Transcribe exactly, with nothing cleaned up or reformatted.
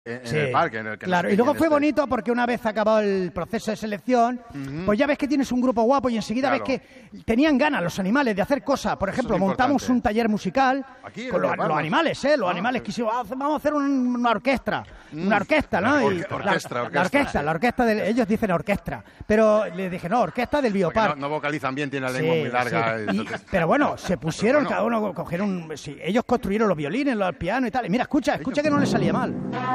en, Sí, en el parque. En el que claro, no sé y luego quién fue esté. bonito porque una vez acabado el proceso de selección, Ujú. pues ya ves que tienes un grupo guapo y enseguida Claro. ves que tenían ganas los animales de hacer cosas. Por ejemplo, es montamos importante. un taller musical Aquí, en con los, Los Palmas. los animales, ¿eh? Los Ah, animales qué- quisimos, "Ah, vamos a hacer un- una orquesta, Mm. una orquesta, ¿no? Orque- Y orquestra, la, orquestra, la orquesta, sí. la orquesta, de, ellos dicen orquestra, pero les dije, no, orquesta del Porque Biopark. no, no vocalizan bien, tiene la lengua Sí, muy larga. sí. Y- entonces- pero bueno, se pusieron, Bueno. cada uno cogieron, sí, ellos construyeron los violines, los pianos y tal. Y mira, escucha, escucha que no les salía mal.